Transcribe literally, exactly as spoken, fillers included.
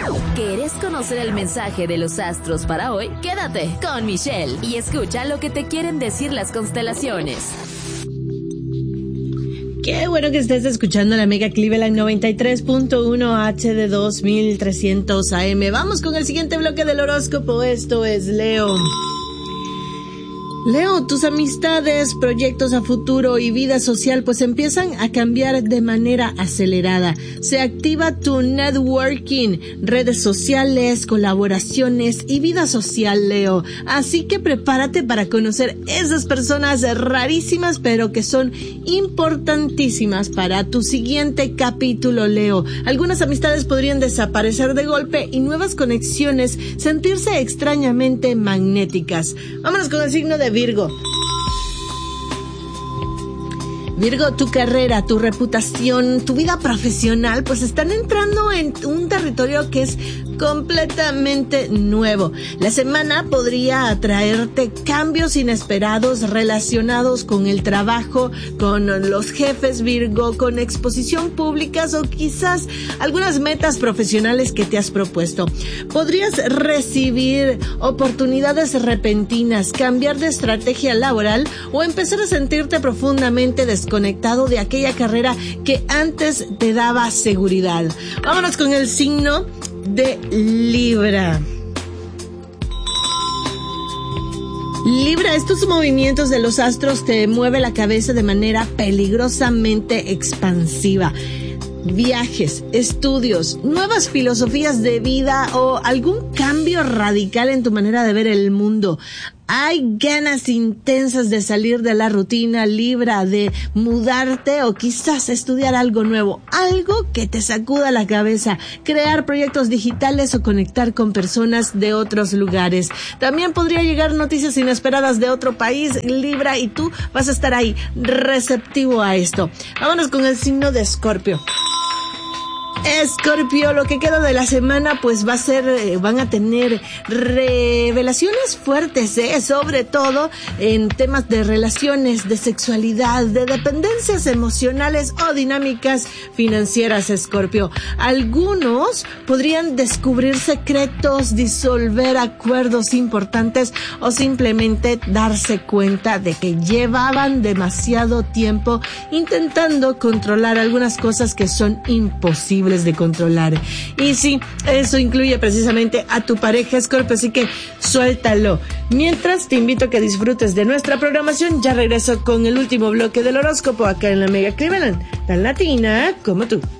¿Querés conocer el mensaje de los astros para hoy? Quédate con Michelle y escucha lo que te quieren decir las constelaciones. Qué bueno que estés escuchando la Mega Cleveland noventa y tres punto uno H D dos mil trescientos A M. Vamos con el siguiente bloque del horóscopo. Esto es Leo. Leo, tus amistades, proyectos a futuro y vida social pues empiezan a cambiar de manera acelerada. Se activa tu networking, redes sociales, colaboraciones y vida social, Leo. Así que prepárate para conocer esas personas rarísimas pero que son importantísimas para tu siguiente capítulo, Leo. Algunas amistades podrían desaparecer de golpe y nuevas conexiones sentirse extrañamente magnéticas. Vámonos con el signo de Virgo. Virgo, tu carrera, tu reputación, tu vida profesional, pues están entrando en un territorio que es completamente nuevo. La semana podría atraerte cambios inesperados relacionados con el trabajo, con los jefes, Virgo, con exposición públicas o quizás algunas metas profesionales que te has propuesto. Podrías recibir oportunidades repentinas, cambiar de estrategia laboral o empezar a sentirte profundamente desconectado de aquella carrera que antes te daba seguridad. Vámonos con el signo de Libra. Libra, estos movimientos de los astros te mueven la cabeza de manera peligrosamente expansiva. Viajes, estudios, nuevas filosofías de vida o algún cambio radical en tu manera de ver el mundo. Hay ganas intensas de salir de la rutina, Libra, de mudarte o quizás estudiar algo nuevo, algo que te sacuda la cabeza, crear proyectos digitales o conectar con personas de otros lugares. También podría llegar noticias inesperadas de otro país, Libra, y tú vas a estar ahí receptivo a esto. Vámonos con el signo de Escorpio. Escorpio, lo que queda de la semana pues va a ser, eh, van a tener revelaciones fuertes, eh, sobre todo en temas de relaciones, de sexualidad, de dependencias emocionales o dinámicas financieras, Escorpio. Algunos podrían descubrir secretos, disolver acuerdos importantes o simplemente darse cuenta de que llevaban demasiado tiempo intentando controlar algunas cosas que son imposibles de controlar. Y sí, eso incluye precisamente a tu pareja, Escorpio, así que suéltalo. Mientras, te invito a que disfrutes de nuestra programación. Ya regreso con el último bloque del horóscopo acá en la Mega Cleveland, tan latina como tú.